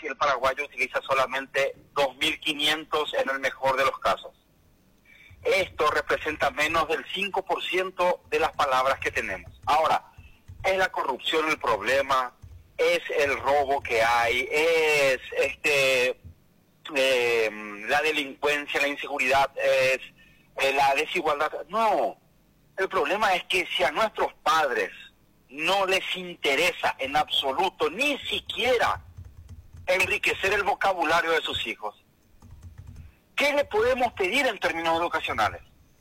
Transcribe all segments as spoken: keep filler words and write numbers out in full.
y el paraguayo utiliza solamente dos mil quinientos en el mejor de los casos. Esto representa menos del cinco por ciento de las palabras que tenemos. Ahora, es la corrupción el problema, es el robo que hay, es este eh, la delincuencia, la inseguridad, es eh, la desigualdad. No, el problema es que si a nuestros padres no les interesa en absoluto, ni siquiera enriquecer el vocabulario de sus hijos, ¿qué le podemos pedir en términos educacionales?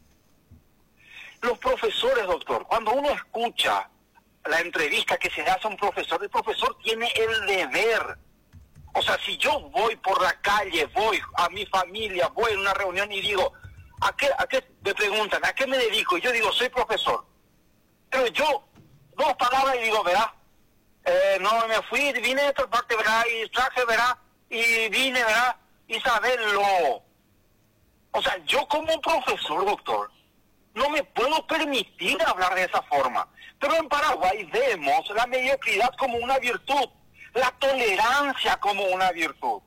Los profesores, doctor, cuando uno escucha la entrevista que se hace a un profesor, el profesor tiene el deber. O sea, si yo voy por la calle, voy a mi familia, voy a una reunión y digo, ¿a qué, a qué me preguntan? ¿A qué me dedico? Y yo digo, soy profesor. Pero yo, dos palabras y digo, verá, eh, no, me fui, vine de esta parte, verá, y traje, verá, y vine, verá, y saberlo. O sea, yo como profesor, doctor, no me puedo permitir hablar de esa forma. Pero en Paraguay vemos la mediocridad como una virtud, la tolerancia como una virtud.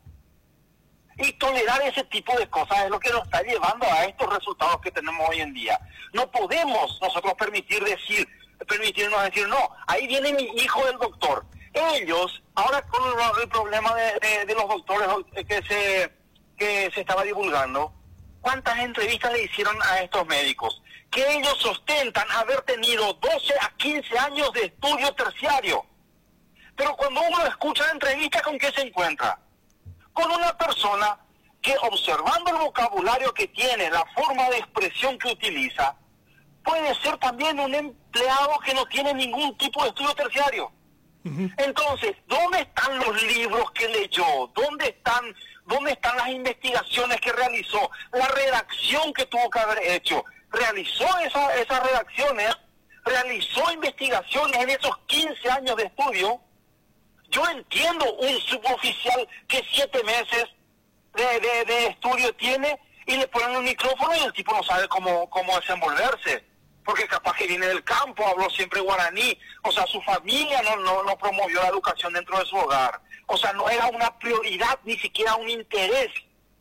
Y tolerar ese tipo de cosas es lo que nos está llevando a estos resultados que tenemos hoy en día. No podemos nosotros permitir decir, permitirnos decir, no, ahí viene mi hijo el doctor. Ellos, ahora con el problema de, de, de los doctores que se, que se estaba divulgando, ¿cuántas entrevistas le hicieron a estos médicos? Que ellos sostentan haber tenido doce a quince años de estudio terciario. Pero cuando uno escucha la entrevista, ¿con qué se encuentra? Con una persona que, observando el vocabulario que tiene, la forma de expresión que utiliza, puede ser también un empleado que no tiene ningún tipo de estudio terciario. Uh-huh. Entonces, ¿dónde están los libros que leyó? ¿Dónde están, dónde están las investigaciones que realizó? La redacción que tuvo que haber hecho. ¿Realizó esa, esas redacciones? ¿Realizó investigaciones en esos quince años de estudio? Yo entiendo un suboficial que siete meses de, de, de estudio tiene y le ponen un micrófono y el tipo no sabe cómo, cómo desenvolverse. Porque capaz que viene del campo, habló siempre guaraní. O sea, su familia no, no, no promovió la educación dentro de su hogar. O sea, no era una prioridad, ni siquiera un interés.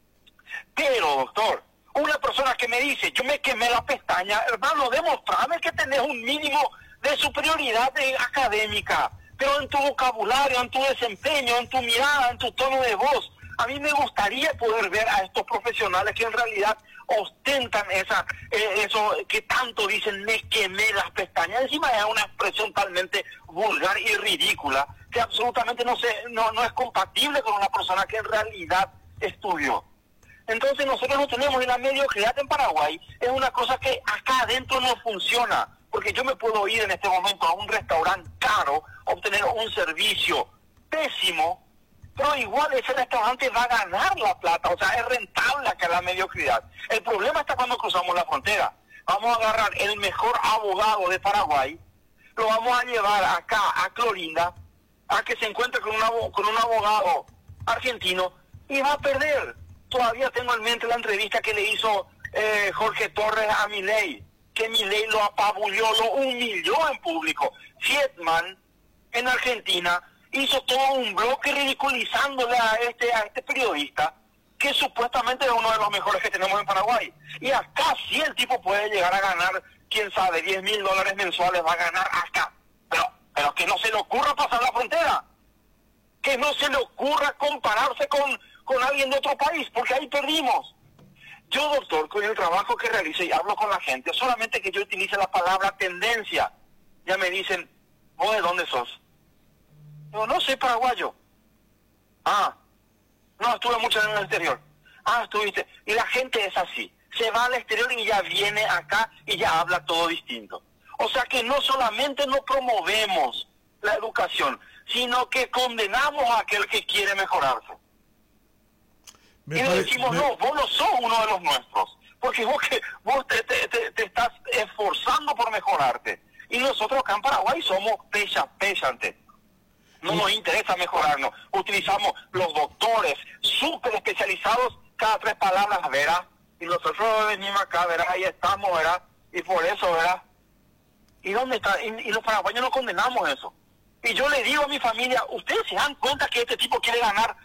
Pero, doctor, una persona que me dice, yo me quemé la pestaña, hermano, demostrame que tenés un mínimo de superioridad académica, pero en tu vocabulario, en tu desempeño, en tu mirada, en tu tono de voz. A mí me gustaría poder ver a estos profesionales que en realidad ostentan esa, eh, eso que tanto dicen, me quemé las pestañas. Encima es una expresión talmente vulgar y ridícula que absolutamente no, se, no, no es compatible con una persona que en realidad estudió. Entonces nosotros no tenemos la mediocridad en Paraguay, es una cosa que acá adentro no funciona, porque yo me puedo ir en este momento a un restaurante caro, obtener un servicio pésimo, pero igual ese restaurante va a ganar la plata, o sea, es rentable acá la mediocridad. El problema está cuando cruzamos la frontera. Vamos a agarrar el mejor abogado de Paraguay, lo vamos a llevar acá a Clorinda, a que se encuentre con un, abo- con un abogado argentino, y va a perder. Todavía tengo en mente la entrevista que le hizo eh, Jorge Torres a Milei, que Milei lo apabulló, lo humilló en público. Fietman, en Argentina, hizo todo un bloque ridiculizándole a este, a este periodista, que supuestamente es uno de los mejores que tenemos en Paraguay. Y acá sí el tipo puede llegar a ganar, quién sabe, diez mil dólares mensuales va a ganar acá. Pero, pero que no se le ocurra pasar la frontera. Que no se le ocurra compararse con, con alguien de otro país, porque ahí perdimos. Yo, doctor, con el trabajo que realizo y hablo con la gente, solamente que yo utilice la palabra tendencia, ya me dicen, ¿vos de dónde sos? Yo no soy paraguayo. Ah, no, estuve mucho en el exterior. Ah, estuviste. Y la gente es así. Se va al exterior y ya viene acá y ya habla todo distinto. O sea que no solamente no promovemos la educación, sino que condenamos a aquel que quiere mejorarse. Me y le decimos, me... no, vos no sos uno de los nuestros, porque vos, que, vos te, te, te, te estás esforzando por mejorarte. Y nosotros acá en Paraguay somos pecha, pechantes. No nos interesa mejorarnos. Utilizamos los doctores súper especializados, cada tres palabras, verás. Y nosotros venimos acá, verás, ahí estamos, verás. Y por eso, verás. ¿Y dónde está? Y, y los paraguayos no condenamos eso. Y yo le digo a mi familia, ¿ustedes se dan cuenta que este tipo quiere ganar